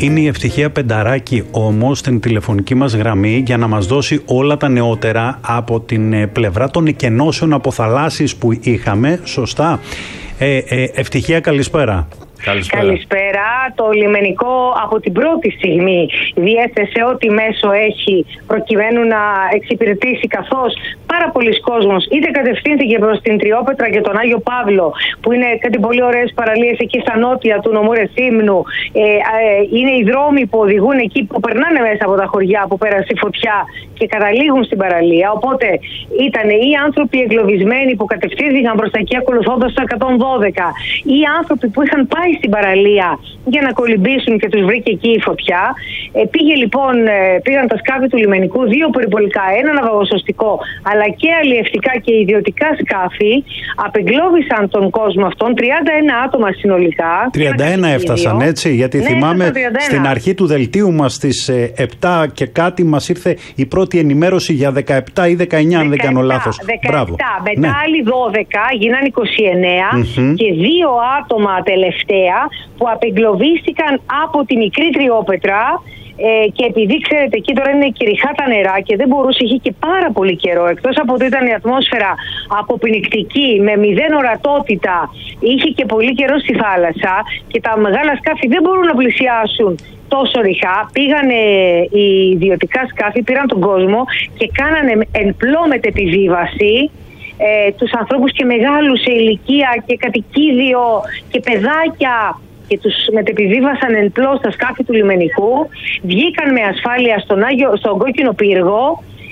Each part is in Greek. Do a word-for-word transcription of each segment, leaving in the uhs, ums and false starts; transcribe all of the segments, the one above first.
Είναι η Ευτυχία Πενταράκη όμως στην τηλεφωνική μας γραμμή για να μας δώσει όλα τα νεότερα από την πλευρά των εκενώσεων από θαλάσσης που είχαμε. Σωστά. Ε, ε, Ευτυχία, καλησπέρα. Καλησπέρα. Καλησπέρα. Το λιμενικό από την πρώτη στιγμή διέθεσε ό,τι μέσο έχει προκειμένου να εξυπηρετήσει, καθώς πάρα πολλοί κόσμος είτε κατευθύνθηκε προς την Τριόπετρα και τον Άγιο Παύλο, που είναι κάτι πολύ ωραίες παραλίες εκεί στα νότια του νομού Ρεθύμνου. Ε, ε, είναι οι δρόμοι που οδηγούν εκεί, που περνάνε μέσα από τα χωριά που πέρασε η φωτιά και καταλήγουν στην παραλία. Οπότε ήταν οι άνθρωποι εγκλωβισμένοι που κατευθύνθηκαν προς τα εκεί ακολουθώντας το εκατόν δώδεκα, οι άνθρωποι που είχαν πάει στην παραλία για να κολυμπήσουν και τους βρήκε εκεί η φωτιά. Ε, πήγε λοιπόν, ε, πήγαν τα σκάφη του λιμενικού, δύο περιπολικά, ένα ναυαγοσωστικό, αλλά και αλλιευτικά και ιδιωτικά σκάφη, απεγκλώβησαν τον κόσμο αυτόν, τριάντα ένα άτομα συνολικά. τριάντα ένα έφτασαν, έτσι, γιατί ναι, θυμάμαι στην αρχή του δελτίου μας στις ε, επτά και κάτι μας ήρθε η πρώτη ενημέρωση για δεκαεπτά ή δεκαεννιά, αν δεν κάνω λάθος. δεκαεπτά, Μπράβο. Μετά ναι. άλλοι δώδεκα, γίνανε είκοσι εννέα mm-hmm. και δύο άτομα τελευταία που απεγκλωβίστηκαν από τη μικρή Τριόπετρα. Ε, και επειδή ξέρετε εκεί τώρα είναι κυριχά τα νερά και δεν μπορούσε, είχε και πάρα πολύ καιρό, εκτός από ότι ήταν η ατμόσφαιρα αποπνικτική με μηδέν ορατότητα, είχε και πολύ καιρό στη θάλασσα και τα μεγάλα σκάφη δεν μπορούν να πλησιάσουν τόσο ρηχά. Πήγανε οι ιδιωτικά σκάφη, πήραν τον κόσμο και κάνανε εν πλώ μετεπιβίβαση ε, τους ανθρώπους και μεγάλους σε ηλικία και κατοικίδιο και παιδάκια, και τους μετεπιβίβασαν εν πλώ στα σκάφη του λιμενικού. Βγήκαν με ασφάλεια στον, Άγιο, στον Κόκκινο Πύργο.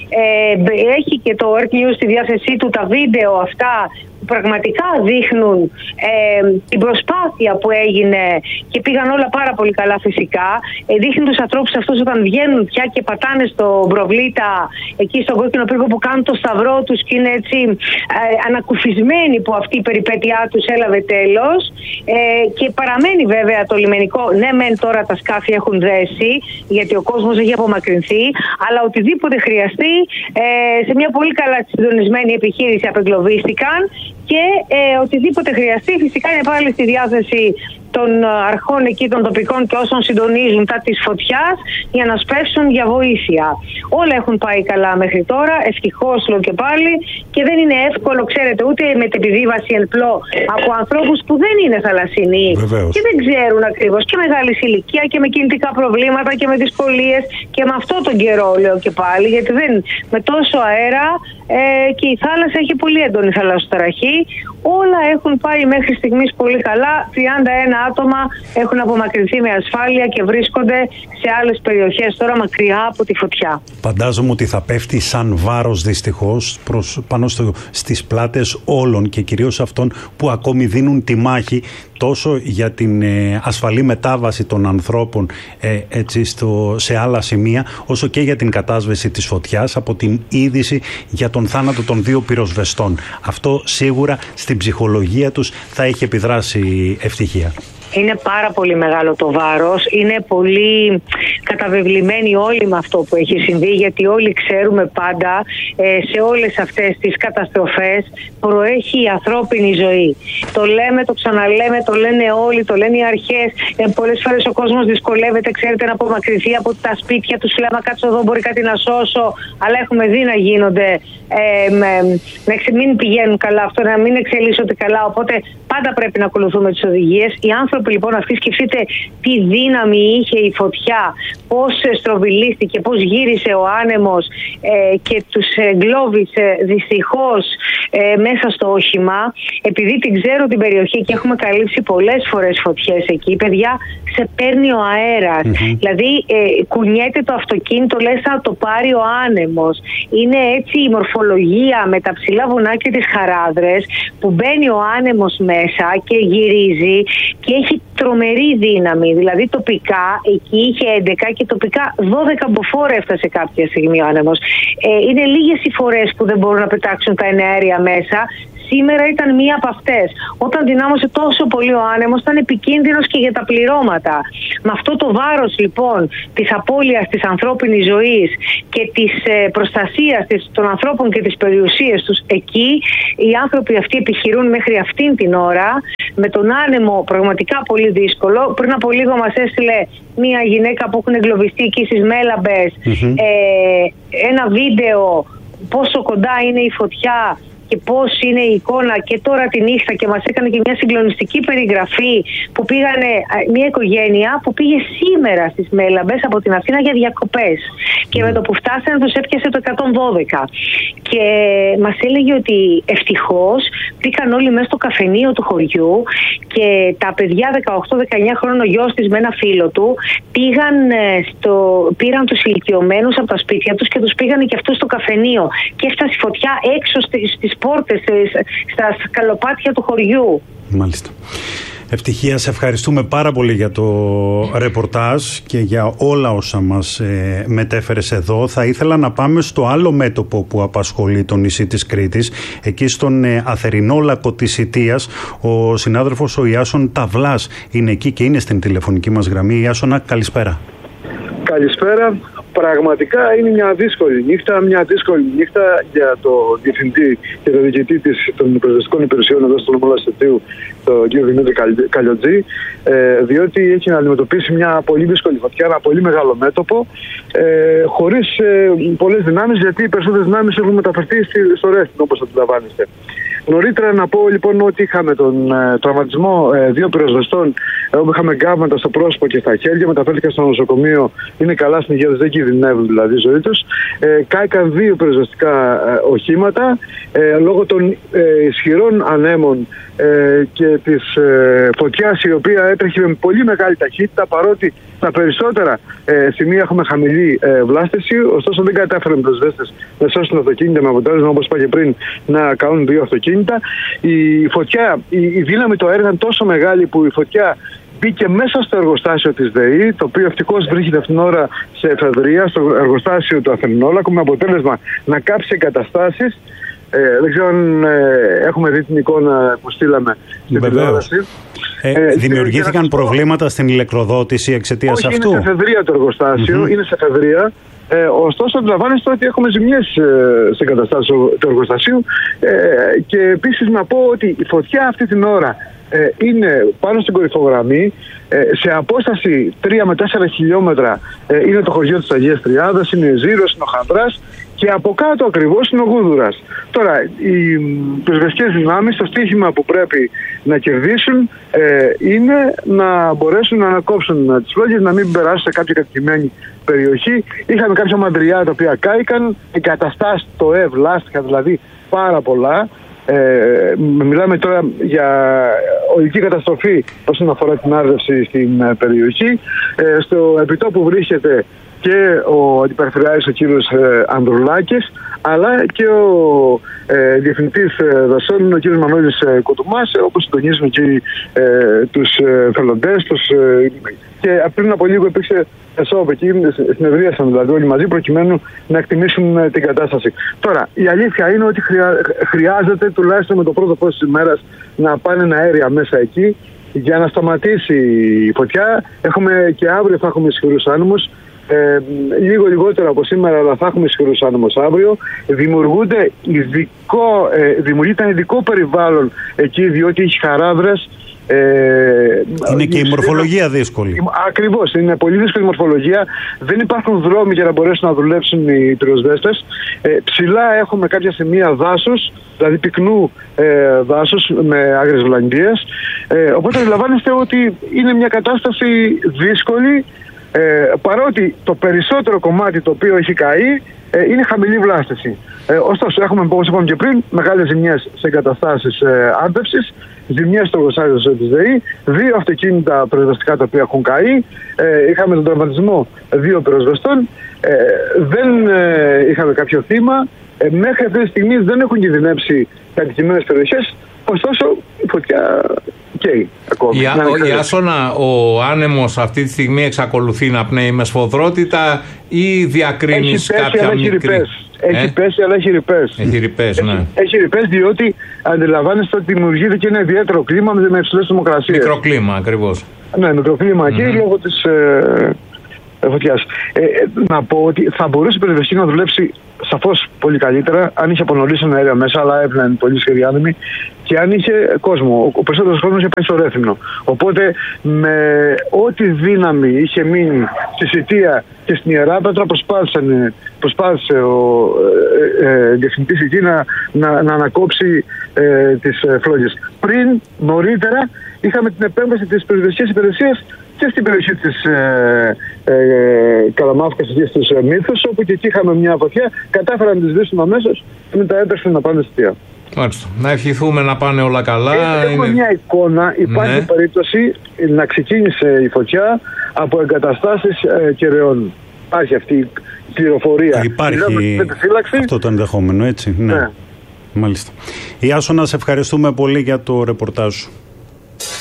Ε, έχει και το Earth News στη διάθεσή του τα βίντεο αυτά που πραγματικά δείχνουν ε, την προσπάθεια που έγινε και πήγαν όλα πάρα πολύ καλά φυσικά. Ε, δείχνουν τους ανθρώπους αυτούς όταν βγαίνουν πια και πατάνε στο προβλήτα εκεί στον Κόκκινο Πύργο, που κάνουν το σταυρό τους και είναι έτσι ε, ανακουφισμένοι που αυτή η περιπέτειά τους έλαβε τέλος. Ε, και παραμένει βέβαια το λιμενικό. Ναι, μεν τώρα τα σκάφη έχουν δέσει γιατί ο κόσμος έχει απομακρυνθεί, αλλά οτιδήποτε χρειαστεί ε, σε μια πολύ καλά συντονισμένη επιχείρηση απεγκλωβίστηκαν. Και ε, οτιδήποτε χρειαστεί φυσικά είναι πάλι στη διάθεση των αρχών εκεί των τοπικών και όσων συντονίζουν τα της φωτιάς για να σπεύσουν για βοήθεια. Όλα έχουν πάει καλά μέχρι τώρα, ευτυχώς λέω και πάλι, και δεν είναι εύκολο, ξέρετε, ούτε με την επιβίβαση εν πλώ από ανθρώπους που δεν είναι θαλασσινοί. Βεβαίως. Και δεν ξέρουν ακριβώς, και μεγάλη ηλικία και με κινητικά προβλήματα και με δυσκολίες, και με αυτό τον καιρό λέω και πάλι, γιατί δεν, με τόσο αέρα ε, και η θάλασσα έχει πολύ έντονη θαλασσοταραχή. Όλα έχουν πάει μέχρι στιγμής πολύ καλά. τριάντα ένα άτομα έχουν απομακρυνθεί με ασφάλεια και βρίσκονται σε άλλες περιοχές τώρα μακριά από τη φωτιά. Φαντάζομαι ότι θα πέφτει σαν βάρος δυστυχώς προς, πάνω στο, στις πλάτες όλων και κυρίως αυτών που ακόμη δίνουν τη μάχη τόσο για την ε, ασφαλή μετάβαση των ανθρώπων ε, έτσι, στο, σε άλλα σημεία, όσο και για την κατάσβεση της φωτιάς από την είδηση για τον θάνατο των δύο πυροσβεστών. Αυτό σίγουρα στην ψυχολογία τους θα έχει επιδράσει. Ευτυχία. Είναι πάρα πολύ μεγάλο το βάρος, είναι πολύ καταβεβλημένοι όλοι με αυτό που έχει συμβεί, γιατί όλοι ξέρουμε πάντα ε, σε όλες αυτές τις καταστροφές προέχει η ανθρώπινη ζωή. Το λέμε, το ξαναλέμε, το λένε όλοι, το λένε οι αρχές. Ε, πολλές φορές ο κόσμος δυσκολεύεται, ξέρετε, να απομακρυνθεί από τα σπίτια τους. Λέμε, κάτσω εδώ, μπορεί κάτι να σώσω, αλλά έχουμε δει να γίνονται, ε, με, να μην πηγαίνουν καλά αυτό, να μην εξελίσσονται καλά. Οπότε πάντα πρέπει να ακολουθούμε τις οδηγίες. Οι άνθρωποι λοιπόν αυτοί, σκεφτείτε τι δύναμη είχε η φωτιά, πώς στροβιλίστηκε, πώς γύρισε ο άνεμος ε, και τους εγκλώβησε δυστυχώς ε, μέσα στο όχημα. Επειδή την ξέρω την περιοχή και έχουμε καλύψει πολλές φορές φωτιές εκεί, παιδιά, σε παίρνει ο αέρας. Mm-hmm. Δηλαδή ε, κουνιέται το αυτοκίνητο, λες θα το πάρει ο άνεμος. Είναι έτσι η μορφολογία με τα ψηλά βουνά και τις χαράδρες που μπαίνει ο άνεμος μέσα και γυρίζει και έχει τρομερή δύναμη. Δηλαδή τοπικά εκεί είχε έντεκα και τοπικά δώδεκα μποφόρ έφτασε κάποια στιγμή ο άνεμος. Ε, είναι λίγες οι φορές που δεν μπορούν να πετάξουν τα εναέρια μέσα. σήμερα ήταν μία από αυτές. Όταν δυνάμωσε τόσο πολύ ο άνεμος, ήταν επικίνδυνος και για τα πληρώματα. Με αυτό το βάρος λοιπόν της απώλειας της ανθρώπινης ζωής και της ε, προστασίας της, των ανθρώπων και της περιουσίας τους εκεί, οι άνθρωποι αυτοί επιχειρούν μέχρι αυτήν την ώρα, με τον άνεμο πραγματικά πολύ δύσκολο. Πριν από λίγο μας έστειλε μία γυναίκα που έχουν εγκλωβιστεί εκεί στις Μέλαμπες mm-hmm. ε, ένα βίντεο πόσο κοντά είναι η φωτιά και πώς είναι η εικόνα και τώρα τη νύχτα, και μας έκανε και μια συγκλονιστική περιγραφή που πήγανε μια οικογένεια που πήγε σήμερα στις Μέλαμπες από την Αθήνα για διακοπές και με το που φτάσανε τους έπιασε το εκατόν δώδεκα και μας έλεγε ότι ευτυχώς πήγαν όλοι μέσα στο καφενείο του χωριού και τα παιδιά δεκαοκτώ δεκαεννιά χρόνων, ο γιος της με ένα φίλο του, πήγαν στο, πήραν τους ηλικιωμένους από τα σπίτια τους και τους πήγανε και αυτούς στο καφενείο και έφτασε η φωτιά έξω στις πόρτες, στα σκαλοπάτια του χωριού. Μάλιστα. Ευτυχία, σε ευχαριστούμε πάρα πολύ για το ρεπορτάζ και για όλα όσα μας ε, μετέφερες εδώ. Θα ήθελα να πάμε στο άλλο μέτωπο που απασχολεί το νησί της Κρήτης, εκεί στον ε, Αθερινό Λάκκο της Ιτίας. Ο συνάδελφος ο Ιάσον Ταυλάς είναι εκεί και είναι στην τηλεφωνική μας γραμμή. Ιάσονα, καλησπέρα. Καλησπέρα. Πραγματικά είναι μια δύσκολη νύχτα, μια δύσκολη νύχτα για το διευθυντή και το διοικητή της, των πυροσβεστικών υπηρεσιών εδώ στο νομό Λαστιωτίου, τον κύριο Δημήτρη Καλιωτζή, ε, διότι έχει να αντιμετωπίσει μια πολύ δύσκολη φωτιά, ένα πολύ μεγάλο μέτωπο, ε, χωρίς ε, πολλές δυνάμεις, γιατί οι περισσότερες δυνάμεις έχουν μεταφερθεί στο Ρέστιν, όπως αντιλαμβάνεστε. Νωρίτερα να πω λοιπόν ότι είχαμε τον ε, τραυματισμό ε, δύο πυροσβεστών, όπου είχαμε γκάβματα στο πρόσωπο και στα χέρια, μεταφέρθηκαν στο νοσοκομείο, είναι καλά στην υγεία τους, δεν κινδυνεύουν δηλαδή η ζωή τους. Ε, κάηκαν δύο πυροσβεστικά ε, οχήματα, ε, λόγω των ε, ισχυρών ανέμων ε, και της ε, φωτιάς, η οποία έτρεχε με πολύ μεγάλη ταχύτητα, παρότι στα περισσότερα ε, σημεία έχουμε χαμηλή ε, βλάστηση, ωστόσο δεν κατάφεραν οι πυροσβέστες να σώσουν αυτοκίνητα, με αποτέλεσμα, όπως είπα και πριν, να καούν δύο αυτοκίνητα. Η φωτιά, η, η δύναμη του αέρα ήταν τόσο μεγάλη που η φωτιά μπήκε μέσα στο εργοστάσιο της ΔΕΗ, το οποίο ευτυχώς βρίσκεται αυτήν την ώρα σε εφεδρεία, στο εργοστάσιο του Αθερινού Λάκκου, με αποτέλεσμα να κάψει εγκαταστάσεις. Ε, δεν ξέρω αν ε, έχουμε δει την εικόνα που στείλαμε στην τηλεόραση. Ε, ε, δημιουργήθηκαν προβλήματα στην ηλεκτροδότηση εξαιτίας όχι, αυτού? Είναι σε εφεδρεία το εργοστάσιο, mm-hmm. είναι σε εφεδρεία. Ε, ωστόσο, αντιλαμβάνεστε ότι έχουμε ζημιές ε, σε εγκαταστάσεις του εργοστασίου. Ε, και επίσης να πω ότι η φωτιά αυτή την ώρα ε, είναι πάνω στην κορυφογραμμή. Ε, σε απόσταση τρία με τέσσερα χιλιόμετρα ε, είναι το χωριό της Αγίας Τριάδας, είναι η Ζήρος, είναι ο Χανδράς, και από κάτω ακριβώς είναι ο Γούδουρας. Τώρα, οι πυροσβεστικές δυνάμεις, το στοίχημα που πρέπει να κερδίσουν ε, είναι να μπορέσουν να ανακόψουν τις φλόγες, να μην περάσουν σε κάποια κατοικημένη περιοχή. Είχαμε κάποια μαντριά τα οποία κάηκαν, εγκαταστάσεις το ΕΒ, λάστιχα δηλαδή πάρα πολλά. Ε, μιλάμε τώρα για ολική καταστροφή όσον αφορά την άρδευση στην ε, περιοχή. Ε, στο επιτόπου βρίσκεται και ο αντιπεριφερειάρχης ο κύριος ε, Ανδρουλάκης, αλλά και ο ε, διευθυντής ε, δασών ο κύριος Μανώλης ε, Κοτουμάς, ε, όπως συντονίζουν και ε, τους ε, θελοντές τους, ε, και πριν από λίγο υπήρξε ΕΣΟΠ εκεί, συνεδρίασαν δηλαδή όλοι μαζί προκειμένου να εκτιμήσουν ε, την κατάσταση. Τώρα, η αλήθεια είναι ότι χρειά, χρειάζεται τουλάχιστον με το πρώτο φως της ημέρας να πάνε αέρια μέσα εκεί για να σταματήσει η φωτιά. Έχουμε και αύριο θα έχουμε ισχυρούς άνεμους. Ε, λίγο λιγότερο από σήμερα, αλλά θα έχουμε ισχυρούς άνεμους αύριο. Δημιουργούνται ειδικό, ε, δημιουργείται ένα ειδικό περιβάλλον εκεί, διότι έχει χαράδρες. Ε, είναι και η μορφολογία δύσκολη. Ακριβώς, είναι πολύ δύσκολη η μορφολογία. Δεν υπάρχουν δρόμοι για να μπορέσουν να δουλέψουν οι πυροσβέστες. Ε, ψηλά έχουμε κάποια σημεία δάσους, δηλαδή πυκνού ε, δάσους με άγριες βλαγγίες. Ε, οπότε αντιλαμβάνεστε ότι είναι μια κατάσταση δύσκολη. Ε, παρότι το περισσότερο κομμάτι το οποίο έχει καεί ε, είναι χαμηλή βλάστηση. Ε, ωστόσο, έχουμε, όπως είπαμε και πριν, μεγάλες ζημιές σε εγκαταστάσεις ε, άρδευσης, ζημιές στο εργοστάσιο της ΔΕΗ, δύο αυτοκίνητα πυροσβεστικά τα οποία έχουν καεί, ε, είχαμε τον τραυματισμό δύο πυροσβεστών, ε, δεν ε, είχαμε κάποιο θύμα, ε, μέχρι αυτή τη στιγμή δεν έχουν κινδυνεύσει κατοικημένες περιοχές, ωστόσο η φωτιά καίει ακόμη. Η Ιάσονα, ο άνεμος αυτή τη στιγμή εξακολουθεί να πνέει με σφοδρότητα ή διακρίνεις κάποια έχει μικρή? Ρηπές. Έχει ε? πέσει, αλλά έχει ρηπές. Έχει ρηπές, ναι. Έχει, έχει ρηπές διότι αντιλαμβάνεστε ότι δημιουργείται και ένα ιδιαίτερο κλίμα με υψηλές θερμοκρασίες. Μικροκλίμα, ακριβώς. Ναι, μικροκλίμα mm-hmm. εκεί λόγω της ε, φωτιάς. Ε, να πω ότι θα μπορούσε η περιοχή να δουλέψει σαφώς πολύ καλύτερα αν είχε από νωρίς ένα αέριο μέσα, αλλά έπαιρναν πολύ σχεδιάδημοι και αν είχε κόσμο. Ο περισσότερος κόσμος είχε πάει στο Ρέθυμνο. Οπότε με ό,τι δύναμη είχε μείνει στη Σιτία και στην Ιεράπετρα προσπάθησε ο ε, ε, διευθυντής εκεί να, να, να ανακόψει ε, τις ε, φλόγες. Πριν, νωρίτερα, είχαμε την επέμβαση της περιοδευτικής υπηρεσίας και στην περιοχή της ε, ε, Καλαμάφκας και στους ε, Μύθους, όπου και εκεί είχαμε μια φωτιά, κατάφεραν να τις δείσουν αμέσως και μετά έτρεξαν να πάνε στη Θεία. Μάλιστα. Να ευχηθούμε να πάνε όλα καλά. Ε, έχουμε είναι... μια εικόνα, υπάρχει ναι. περίπτωση να ξεκίνησε η φωτιά από εγκαταστάσεις ε, κεραιών. Υπάρχει αυτή η πληροφορία. Υπάρχει αυτό το ενδεχόμενο, έτσι. Ναι. ναι. Μάλιστα. Ιάσονα, σε ευχαριστούμε πολύ για το ρεπορτάζ σου.